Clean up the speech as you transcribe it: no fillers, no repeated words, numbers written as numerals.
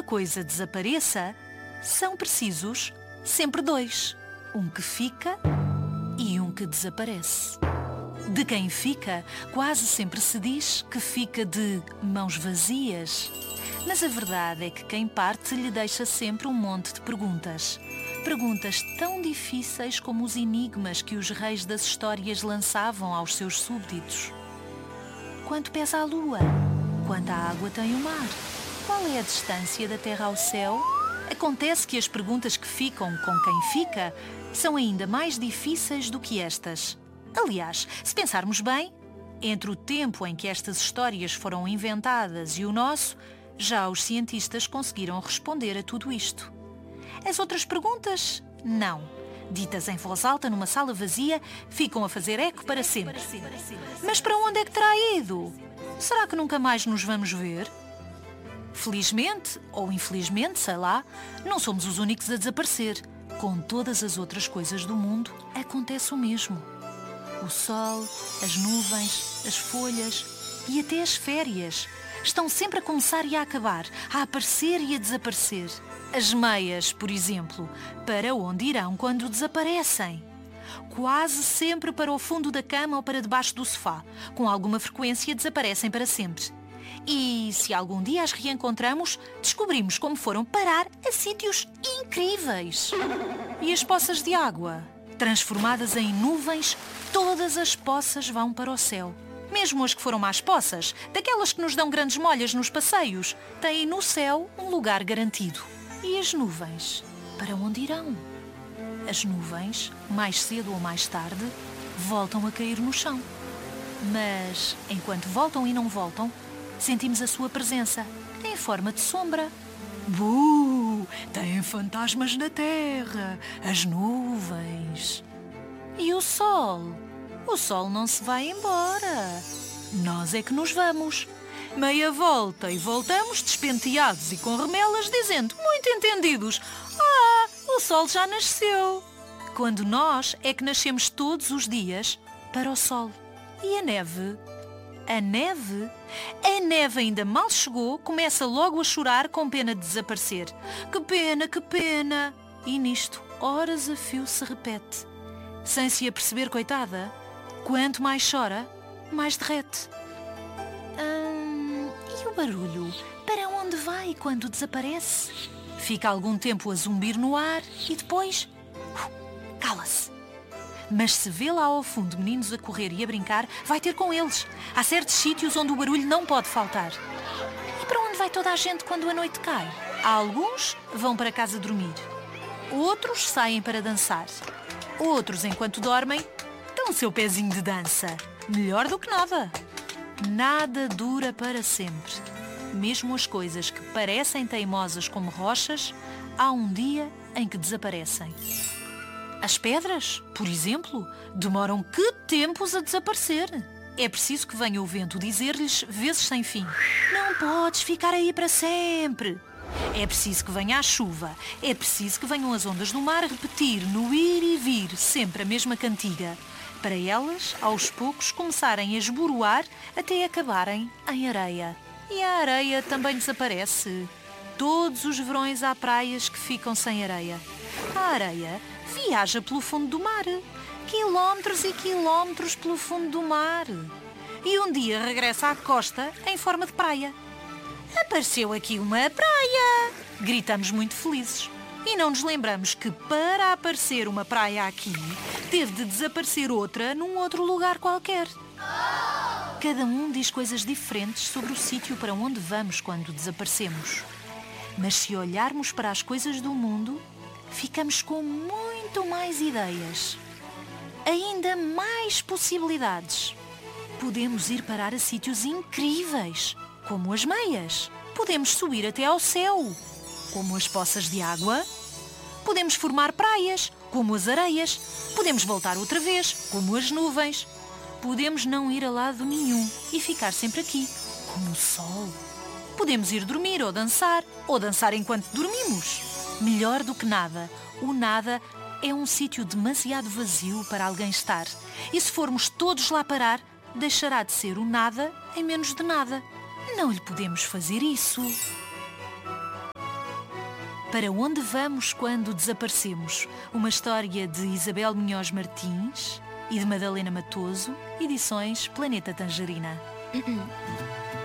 coisa desapareça, são precisos sempre dois. Um que fica e um que desaparece. De quem fica, quase sempre se diz que fica de mãos vazias. Mas a verdade é que quem parte lhe deixa sempre um monte de perguntas. Perguntas tão difíceis como os enigmas que os reis das histórias lançavam aos seus súbditos. Quanto pesa a lua? Quanta água tem o mar? Qual é a distância da terra ao céu? Acontece que as perguntas que ficam com quem fica são ainda mais difíceis do que estas. Aliás, se pensarmos bem, entre o tempo em que estas histórias foram inventadas e o nosso, já os cientistas conseguiram responder a tudo isto. As outras perguntas, não. Ditas em voz alta numa sala vazia, ficam a fazer eco para sempre. Mas para onde é que terá ido? Será que nunca mais nos vamos ver? Felizmente, ou infelizmente, sei lá, não somos os únicos a desaparecer. Com todas as outras coisas do mundo, acontece o mesmo. O sol, as nuvens, as folhas e até as férias estão sempre a começar e a acabar, a aparecer e a desaparecer. As meias, por exemplo, para onde irão quando desaparecem? Quase sempre para o fundo da cama ou para debaixo do sofá. Com alguma frequência desaparecem para sempre. E se algum dia as reencontramos, descobrimos como foram parar a sítios incríveis. E as poças de água? Transformadas em nuvens, todas as poças vão para o céu. Mesmo as que foram más poças, daquelas que nos dão grandes molhas nos passeios, têm no céu um lugar garantido. E as nuvens? Para onde irão? As nuvens, mais cedo ou mais tarde, voltam a cair no chão. Mas, enquanto voltam e não voltam, sentimos a sua presença, em forma de sombra. Buh! Têm fantasmas na terra, as nuvens. E o sol? O sol não se vai embora. Nós é que nos vamos. Meia volta e voltamos despenteados e com remelas, dizendo, muito entendidos, o sol já nasceu. Quando nós é que nascemos todos os dias para o sol. E a neve? A neve? A neve ainda mal chegou, começa logo a chorar com pena de desaparecer. Que pena, que pena! E nisto, horas a fio se repete. Sem se aperceber, coitada, quanto mais chora, mais derrete. E o barulho? Para onde vai quando desaparece? Fica algum tempo a zumbir no ar e depois... cala-se. Mas se vê lá ao fundo meninos a correr e a brincar, vai ter com eles. Há certos sítios onde o barulho não pode faltar. E para onde vai toda a gente quando a noite cai? Há alguns vão para casa dormir. Outros saem para dançar. Outros, enquanto dormem, dão o seu pezinho de dança. Melhor do que nada. Nada dura para sempre. Mesmo as coisas que parecem teimosas como rochas, há um dia em que desaparecem. As pedras, por exemplo, demoram que tempos a desaparecer. É preciso que venha o vento dizer-lhes, vezes sem fim, não podes ficar aí para sempre. É preciso que venha a chuva. É preciso que venham as ondas do mar repetir, no ir e vir, sempre a mesma cantiga. Para elas, aos poucos, começarem a esboroar até acabarem em areia. E a areia também desaparece. Todos os verões há praias que ficam sem areia. A areia viaja pelo fundo do mar. Quilómetros e quilómetros pelo fundo do mar. E um dia regressa à costa em forma de praia. Apareceu aqui uma praia! Gritamos muito felizes. E não nos lembramos que para aparecer uma praia aqui, teve de desaparecer outra num outro lugar qualquer. Cada um diz coisas diferentes sobre o sítio para onde vamos quando desaparecemos. Mas se olharmos para as coisas do mundo, ficamos com muito mais ideias. Ainda mais possibilidades. Podemos ir parar a sítios incríveis, como as meias. Podemos subir até ao céu, como as poças de água. Podemos formar praias, como as areias. Podemos voltar outra vez, como as nuvens. Podemos não ir a lado nenhum e ficar sempre aqui, como o sol. Podemos ir dormir ou dançar enquanto dormimos. Melhor do que nada, o nada é um sítio demasiado vazio para alguém estar. E se formos todos lá parar, deixará de ser o nada em menos de nada. Não lhe podemos fazer isso. Para onde vamos quando desaparecemos? Uma história de Isabel Munhoz Martins e de Madalena Matoso, edições Planeta Tangerina.